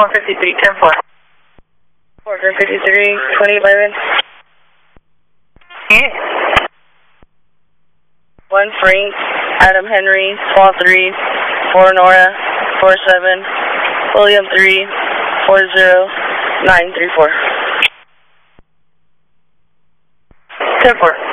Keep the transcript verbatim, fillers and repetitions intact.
one fifty-three, ten four. four fifty-three, twenty eleven. Yeah. one Frank, Adam Henry, Small three, four Nora, four seven, William three, four zero, nine three four. ten four.